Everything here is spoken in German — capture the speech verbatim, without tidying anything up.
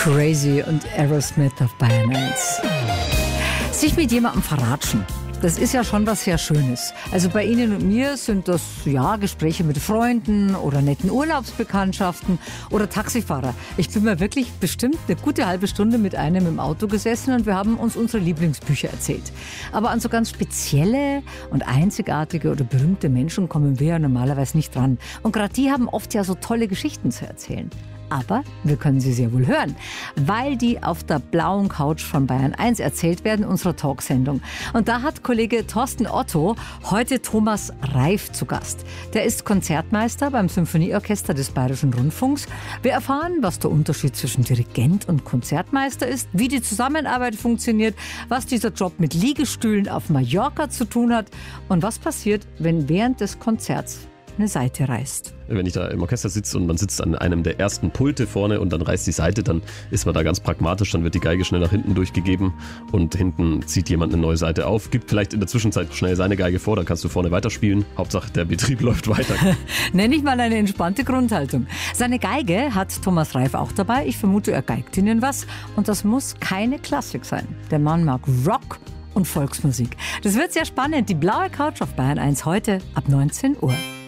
Crazy und Aerosmith auf Bayern eins. Sich mit jemandem verratschen, das ist ja schon was sehr Schönes. Also bei Ihnen und mir sind das ja Gespräche mit Freunden oder netten Urlaubsbekanntschaften oder Taxifahrer. Ich bin mir wirklich bestimmt eine gute halbe Stunde mit einem im Auto gesessen und wir haben uns unsere Lieblingsbücher erzählt. Aber an so ganz spezielle und einzigartige oder berühmte Menschen kommen wir ja normalerweise nicht dran. Und gerade die haben oft ja so tolle Geschichten zu erzählen. Aber wir können sie sehr wohl hören, weil die auf der blauen Couch von Bayern eins erzählt werden, unserer Talksendung. Und da hat Kollege Thorsten Otto heute Thomas Reif zu Gast. Der ist Konzertmeister beim Symphonieorchester des Bayerischen Rundfunks. Wir erfahren, was der Unterschied zwischen Dirigent und Konzertmeister ist, wie die Zusammenarbeit funktioniert, was dieser Job mit Liegestühlen auf Mallorca zu tun hat und was passiert, wenn während des Konzerts eine Seite reißt. Wenn ich da im Orchester sitze und man sitzt an einem der ersten Pulte vorne und dann reißt die Seite, dann ist man da ganz pragmatisch, dann wird die Geige schnell nach hinten durchgegeben und hinten zieht jemand eine neue Seite auf, gibt vielleicht in der Zwischenzeit schnell seine Geige vor, dann kannst du vorne weiterspielen. Hauptsache der Betrieb läuft weiter. Nenn ich mal eine entspannte Grundhaltung. Seine Geige hat Thomas Reif auch dabei. Ich vermute, er geigt Ihnen was und das muss keine Klassik sein. Der Mann mag Rock und Volksmusik. Das wird sehr spannend. Die blaue Couch auf Bayern eins heute ab neunzehn Uhr.